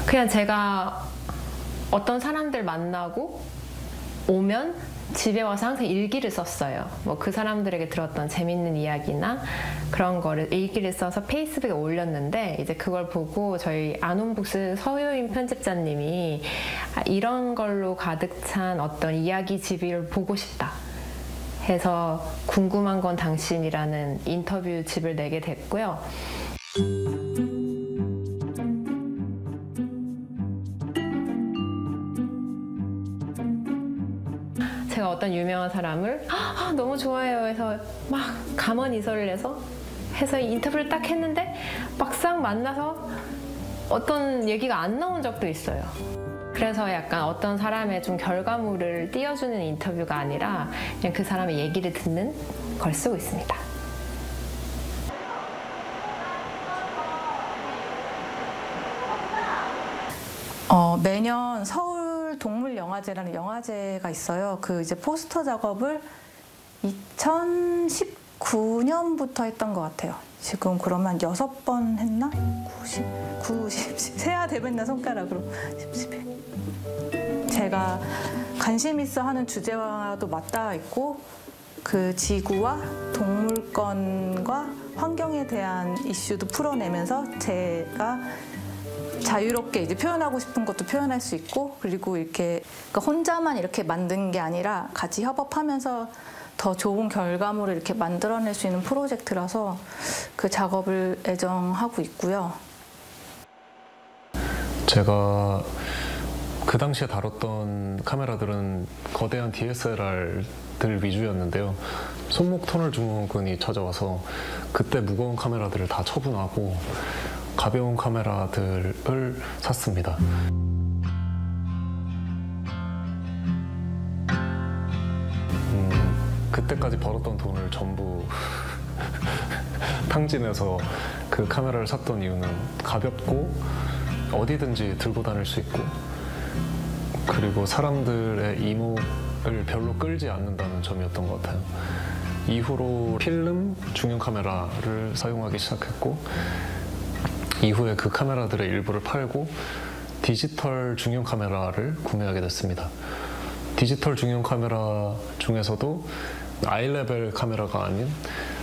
그냥 제가 어떤 사람들 만나고 오면 집에 와서 항상 일기를 썼어요. 뭐 그 사람들에게 들었던 재밌는 이야기나 그런 거를 일기를 써서 페이스북에 올렸는데, 이제 그걸 보고 저희 아논북스 서효인 편집자님이 이런 걸로 가득 찬 어떤 이야기집을 보고 싶다 해서 궁금한 건 당신이라는 인터뷰 집을 내게 됐고요. 제가 어떤 유명한 사람을 너무 좋아해요 해서 막 감언이설을 해서 인터뷰를 딱 했는데 막상 만나서 어떤 얘기가 안 나온 적도 있어요. 그래서 약간 어떤 사람의 좀 결과물을 띄워주는 인터뷰가 아니라 그냥 그 사람의 얘기를 듣는 걸 쓰고 있습니다. 매년 서울 동물영화제라는 영화제가 있어요. 그 이제 포스터 작업을 2019년부터 했던 것 같아요. 지금 그러면 6번 했나? 90, 세야 되면 손가락으로 10. 제가 관심 있어 하는 주제와도 맞닿아 있고, 그 지구와 동물권과 환경에 대한 이슈도 풀어내면서 제가 자유롭게 이제 표현하고 싶은 것도 표현할 수 있고, 그리고 이렇게 그러니까 혼자만 이렇게 만든 게 아니라 같이 협업하면서 더 좋은 결과물을 이렇게 만들어낼 수 있는 프로젝트라서 그 작업을 애정하고 있고요. 제가 그 당시에 다뤘던 카메라들은 거대한 DSLR들 위주였는데요. 손목 터널 증후군이 찾아와서 그때 무거운 카메라들을 다 처분하고 가벼운 카메라들을 샀습니다. 그때까지 벌었던 돈을 전부 탕진해서 그 카메라를 샀던 이유는 가볍고 어디든지 들고 다닐 수 있고, 그리고 사람들의 이목을 별로 끌지 않는다는 점이었던 것 같아요. 이후로 필름 중형 카메라를 사용하기 시작했고, 이후에 그 카메라들의 일부를 팔고 디지털 중형 카메라를 구매하게 됐습니다. 디지털 중형 카메라 중에서도 아이레벨 카메라가 아닌